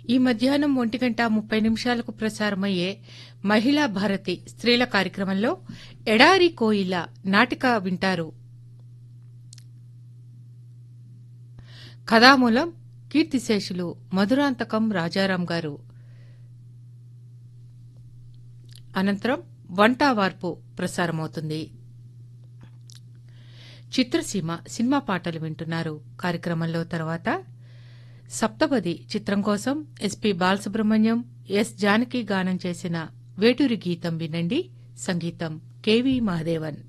ఈ మధ్యాహ్నం 1:30 ప్రసారమయ్యే మహిళా భారతి స్త్రీల కార్యక్రమంలో ఎడారి కోయిల నాటిక వింటారు. కథామూలం కీర్తిశేషులు మధురాంతకం రాజారాం గారు. అనంతరం వంటావార్పు ప్రసారమవుతుంది. చిత్రసీమ సినిమా పాటలు వింటున్నారు. కార్యక్రమంలో తర్వాత సప్తపది చిత్రం కోసం ఎస్పి బాలసుబ్రహ్మణ్యం, ఎస్ జానకి గానం చేసిన వేటూరి గీతం వినండి. సంగీతం కెవి మహదేవన్.